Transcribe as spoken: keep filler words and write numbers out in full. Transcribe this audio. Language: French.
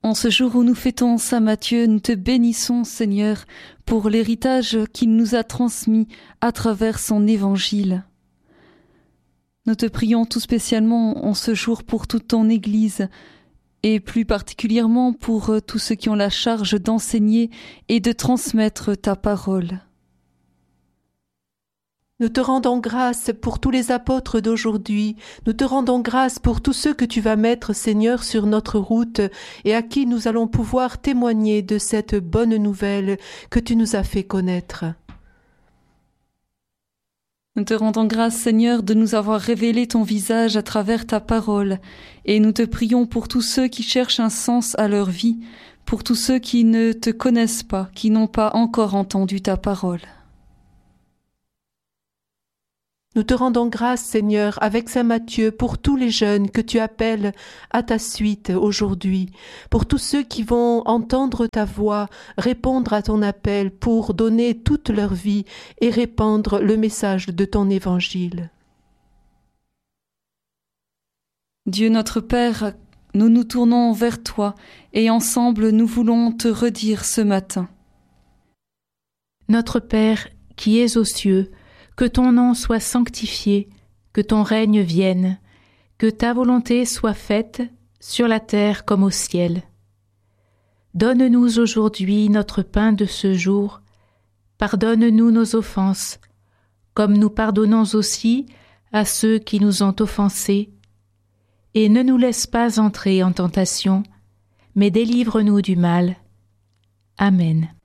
En ce jour où nous fêtons Saint Matthieu, nous te bénissons, Seigneur, pour l'héritage qu'il nous a transmis à travers son évangile. Nous te prions tout spécialement en ce jour pour toute ton Église, et plus particulièrement pour tous ceux qui ont la charge d'enseigner et de transmettre ta parole. Nous te rendons grâce pour tous les apôtres d'aujourd'hui. Nous te rendons grâce pour tous ceux que tu vas mettre, Seigneur, sur notre route et à qui nous allons pouvoir témoigner de cette bonne nouvelle que tu nous as fait connaître. Nous te rendons grâce, Seigneur, de nous avoir révélé ton visage à travers ta parole, et nous te prions pour tous ceux qui cherchent un sens à leur vie, pour tous ceux qui ne te connaissent pas, qui n'ont pas encore entendu ta parole. Nous te rendons grâce, Seigneur, avec Saint Matthieu, pour tous les jeunes que tu appelles à ta suite aujourd'hui, pour tous ceux qui vont entendre ta voix, répondre à ton appel pour donner toute leur vie et répandre le message de ton évangile. Dieu notre Père, nous nous tournons vers toi et ensemble nous voulons te redire ce matin. Notre Père qui es aux cieux, que ton nom soit sanctifié, que ton règne vienne, que ta volonté soit faite sur la terre comme au ciel. Donne-nous aujourd'hui notre pain de ce jour. Pardonne-nous nos offenses, comme nous pardonnons aussi à ceux qui nous ont offensés. Et ne nous laisse pas entrer en tentation, mais délivre-nous du mal. Amen.